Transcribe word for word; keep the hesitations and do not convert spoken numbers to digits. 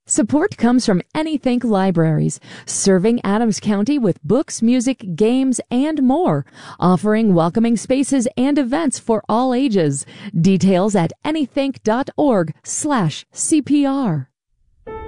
Support comes from Anythink Libraries, serving Adams County with books, music, games, and more, offering welcoming spaces and events for all ages. Details at anythink dot org slash C P R.